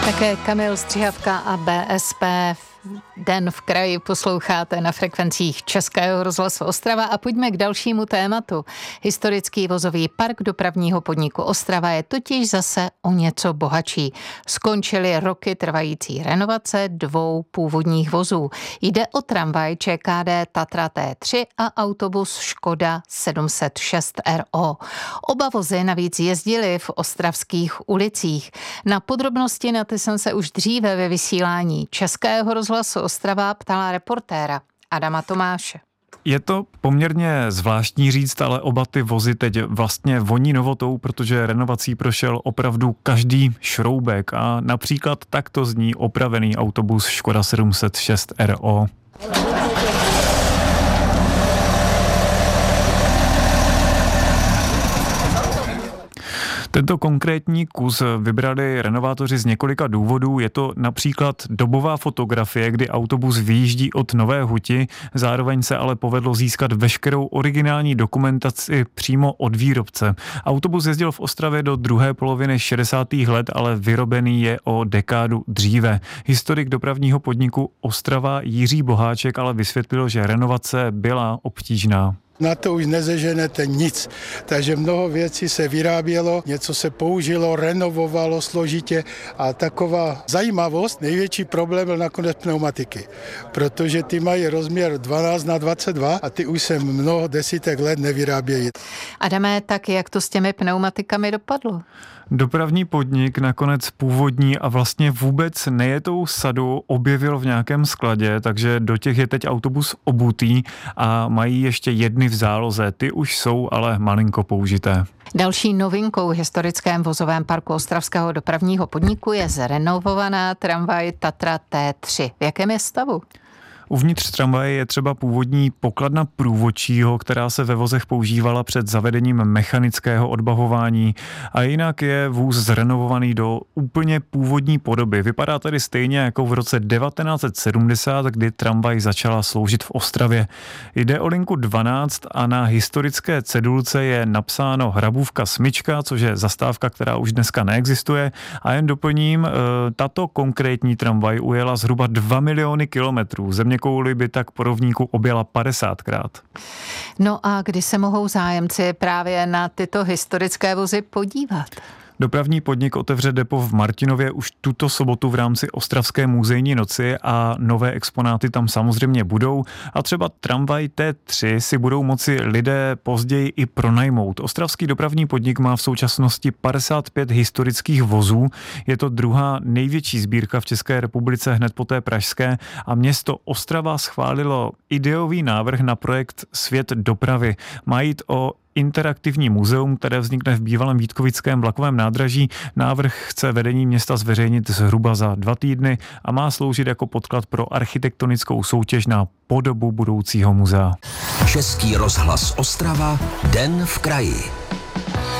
Také Kamil Střihavka a BSP. Den v kraji posloucháte na frekvencích Českého rozhlasu Ostrava a pojďme k dalšímu tématu. Historický vozový park dopravního podniku Ostrava je totiž zase o něco bohatší. Skončily roky trvající renovace 2 původních vozů. Jde o tramvaj ČKD Tatra T3 a autobus Škoda 706 RO. Oba vozy navíc jezdily v ostravských ulicích. Na podrobnosti na ty jsem se už dříve ve vysílání Českého rozhlasu Ostrava ptala reportéra Adama Tomáše. Je to poměrně zvláštní říct, ale oba ty vozy teď vlastně voní novotou, protože renovací prošel opravdu každý šroubek a například takto zní opravený autobus Škoda 706 RO. Tento konkrétní kus vybrali renovátoři z několika důvodů. Je to například dobová fotografie, kdy autobus vyjíždí od Nové Huti, zároveň se ale povedlo získat veškerou originální dokumentaci přímo od výrobce. Autobus jezdil v Ostravě do druhé poloviny 60. let, ale vyrobený je o dekádu dříve. Historik dopravního podniku Ostrava Jiří Boháček ale vysvětlil, že renovace byla obtížná. Na to už nezeženete nic, takže mnoho věcí se vyrábělo, něco se použilo, renovovalo složitě a taková zajímavost, největší problém byl nakonec pneumatiky, protože ty mají rozměr 12x22 a ty už se mnoho desítek let nevyrábějí. Adame, tak jak to s těmi pneumatikami dopadlo? Dopravní podnik nakonec původní a vlastně vůbec nejetou sadu objevil v nějakém skladě, takže do těch je teď autobus obutý a mají ještě jedny v záloze. Ty už jsou ale malinko použité. Další novinkou v historickém vozovém parku ostravského dopravního podniku je zrenovovaná tramvaj Tatra T3. V jakém je stavu? Uvnitř tramvaje je třeba původní pokladna průvodčího, která se ve vozech používala před zavedením mechanického odbavování a jinak je vůz zrenovovaný do úplně původní podoby. Vypadá tedy stejně jako v roce 1970, kdy tramvaj začala sloužit v Ostravě. Jde o linku 12 a na historické cedulce je napsáno Hrabůvka Smyčka, což je zastávka, která už dneska neexistuje, a jen doplním, tato konkrétní tramvaj ujela zhruba 2 miliony kilometrů. Zeměkouli by tak po rovníku objela 50krát. No a kdy se mohou zájemci právě na tyto historické vozy podívat? Dopravní podnik otevře depo v Martinově už tuto sobotu v rámci Ostravské muzejní noci a nové exponáty tam samozřejmě budou a třeba tramvaj T3 si budou moci lidé později i pronajmout. Ostravský dopravní podnik má v současnosti 55 historických vozů. Je to druhá největší sbírka v České republice hned po té pražské a město Ostrava schválilo ideový návrh na projekt Svět dopravy. Má jít o interaktivní muzeum, které vznikne v bývalém Vítkovickém vlakovém nádraží. Návrh chce vedení města zveřejnit zhruba za 2 týdny a má sloužit jako podklad pro architektonickou soutěž na podobu budoucího muzea. Český rozhlas Ostrava, Den v kraji.